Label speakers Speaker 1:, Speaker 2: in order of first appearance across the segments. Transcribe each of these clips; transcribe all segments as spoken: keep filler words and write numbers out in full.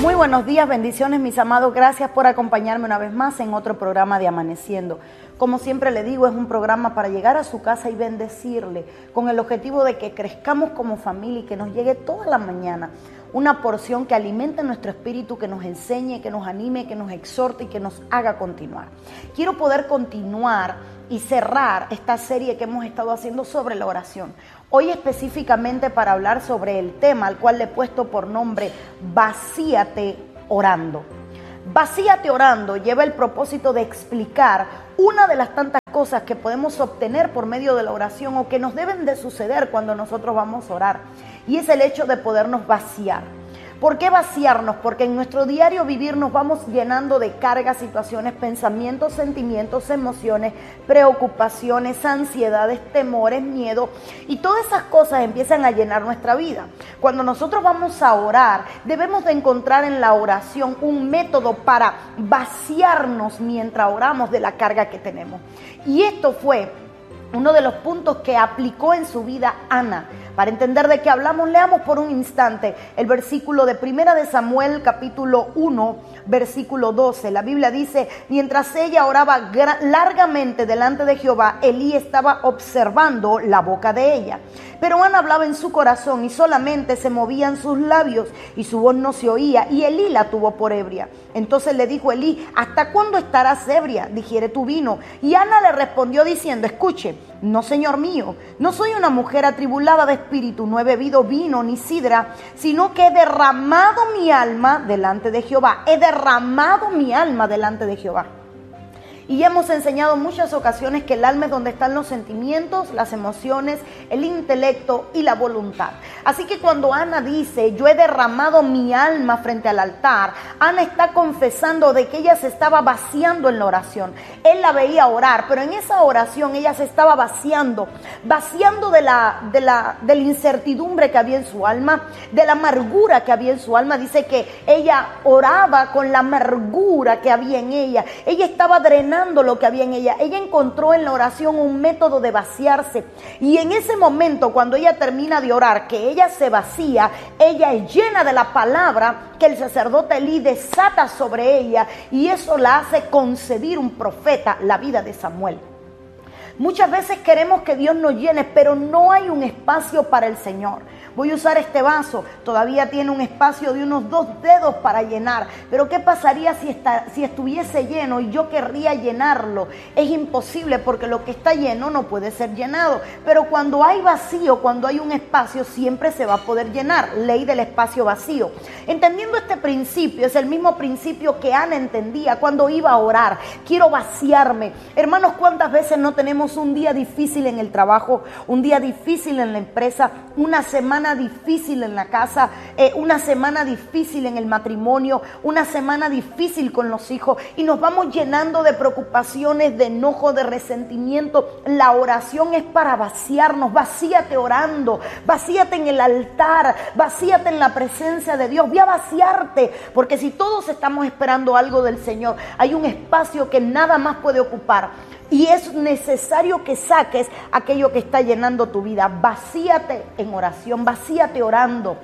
Speaker 1: Muy buenos días, bendiciones mis amados, gracias por acompañarme una vez más en otro programa de Amaneciendo. Como siempre le digo, es un programa para llegar a su casa y bendecirle, con el objetivo de que crezcamos como familia y que nos llegue toda la mañana una porción que alimente nuestro espíritu, que nos enseñe, que nos anime, que nos exhorte y que nos haga continuar. Quiero poder continuar y cerrar esta serie que hemos estado haciendo sobre la oración. Hoy específicamente para hablar sobre el tema al cual le he puesto por nombre Vacíate orando. Vacíate orando lleva el propósito de explicar una de las tantas cosas que podemos obtener por medio de la oración o que nos deben de suceder cuando nosotros vamos a orar. Y es el hecho de podernos vaciar. ¿Por qué vaciarnos? Porque en nuestro diario vivir nos vamos llenando de cargas, situaciones, pensamientos, sentimientos, emociones, preocupaciones, ansiedades, temores, miedo, y todas esas cosas empiezan a llenar nuestra vida. Cuando nosotros vamos a orar, debemos de encontrar en la oración un método para vaciarnos mientras oramos de la carga que tenemos. Y esto fue uno de los puntos que aplicó en su vida Ana. Para entender de qué hablamos, leamos por un instante el versículo de Primera de Samuel, capítulo uno, versículo doce. La Biblia dice: mientras ella oraba largamente delante de Jehová, Elí estaba observando la boca de ella. Pero Ana hablaba en su corazón y solamente se movían sus labios y su voz no se oía, y Elí la tuvo por ebria. Entonces le dijo Elí: ¿hasta cuándo estarás ebria? Digiere tu vino. Y Ana le respondió diciendo: escuche, no, señor mío, no soy una mujer atribulada de espíritu, no he bebido vino ni sidra, sino que he derramado mi alma delante de Jehová. He derramado mi alma delante de Jehová. Y hemos enseñado en muchas ocasiones que el alma es donde están los sentimientos, las emociones, el intelecto y la voluntad. Así que cuando Ana dice: yo he derramado mi alma frente al altar, Ana está confesando de que ella se estaba vaciando en la oración. Él la veía orar, pero en esa oración ella se estaba vaciando, vaciando de la, de la, de la incertidumbre que había en su alma, de la amargura que había en su alma. Dice que ella oraba con la amargura que había en ella. Ella estaba drenando lo que había en ella. Ella encontró en la oración un método de vaciarse, y en ese momento, cuando ella termina de orar, que ella se vacía, ella es llena de la palabra que el sacerdote Elí desata sobre ella, y eso la hace concebir un profeta, la vida de Samuel. Muchas veces queremos que Dios nos llene, pero no hay un espacio para el Señor. Voy a usar este vaso, todavía tiene un espacio de unos dos dedos para llenar, pero ¿qué pasaría si, está, si estuviese lleno y yo querría llenarlo? Es imposible, porque lo que está lleno no puede ser llenado, pero cuando hay vacío, cuando hay un espacio, siempre se va a poder llenar. Ley del espacio vacío. Entendiendo este principio, es el mismo principio que Ana entendía cuando iba a orar. Quiero vaciarme. Hermanos, ¿cuántas veces no tenemos un día difícil en el trabajo, un día difícil en la empresa, una semana difícil en la casa, eh, una semana difícil en el matrimonio, una semana difícil con los hijos, y nos vamos llenando de preocupaciones, de enojo, de resentimiento? La oración es para vaciarnos. Vacíate orando, vacíate en el altar, vacíate en la presencia de Dios. Ve a vaciarte, porque si todos estamos esperando algo del Señor, hay un espacio que nada más puede ocupar. Y es necesario que saques aquello que está llenando tu vida. Vacíate en oración, vacíate orando.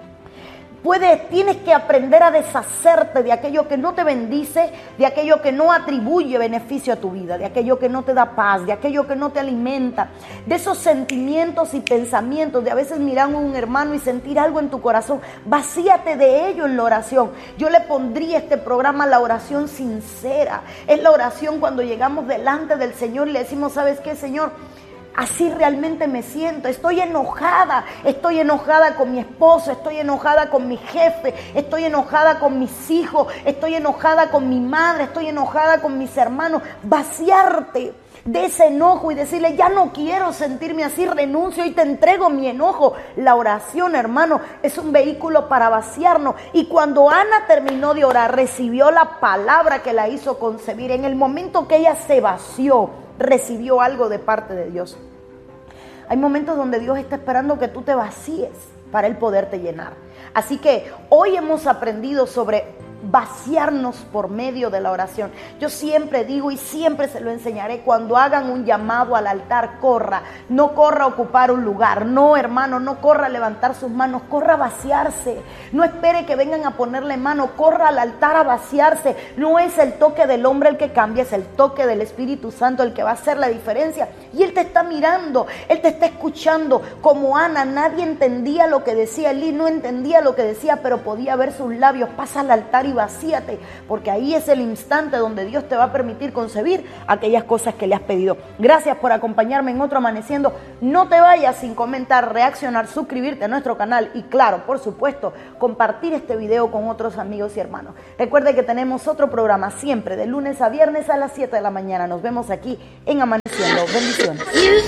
Speaker 1: Puedes, tienes que aprender a deshacerte de aquello que no te bendice, de aquello que no atribuye beneficio a tu vida, de aquello que no te da paz, de aquello que no te alimenta, de esos sentimientos y pensamientos, de a veces mirar a un hermano y sentir algo en tu corazón. Vacíate de ello en la oración. Yo le pondría este programa la oración sincera. Es la oración cuando llegamos delante del Señor y le decimos: ¿sabes qué, Señor? Así realmente me siento, estoy enojada, estoy enojada con mi esposo, estoy enojada con mi jefe, estoy enojada con mis hijos, estoy enojada con mi madre, estoy enojada con mis hermanos. Vaciarte de ese enojo y decirle: ya no quiero sentirme así, renuncio y te entrego mi enojo. La oración, hermano, es un vehículo para vaciarnos. Y cuando Ana terminó de orar, recibió la palabra que la hizo concebir. En el momento que ella se vació, recibió algo de parte de Dios. Hay momentos donde Dios está esperando que tú te vacíes para Él poderte llenar. Así que hoy hemos aprendido sobre vaciarnos por medio de la oración. Yo siempre digo y siempre se lo enseñaré, cuando hagan un llamado al altar, corra, no corra a ocupar un lugar, no hermano, no corra a levantar sus manos, corra a vaciarse, no espere que vengan a ponerle mano, corra al altar a vaciarse. No es el toque del hombre el que cambia, es el toque del Espíritu Santo el que va a hacer la diferencia, y Él te está mirando, Él te está escuchando. Como Ana, nadie entendía lo que decía, Elí no entendía lo que decía, pero podía ver sus labios. Pasa al altar y vacíate, porque ahí es el instante donde Dios te va a permitir concebir aquellas cosas que le has pedido. Gracias por acompañarme en otro Amaneciendo. No te vayas sin comentar, reaccionar, suscribirte a nuestro canal y claro, por supuesto, compartir este video con otros amigos y hermanos. Recuerde que tenemos otro programa siempre de lunes a viernes a las siete de la mañana. Nos vemos aquí en Amaneciendo. Bendiciones.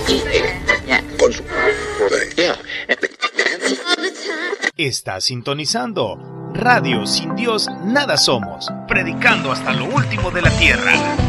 Speaker 2: Está sintonizando Radio Sin Dios Nada Somos, predicando hasta lo último de la tierra.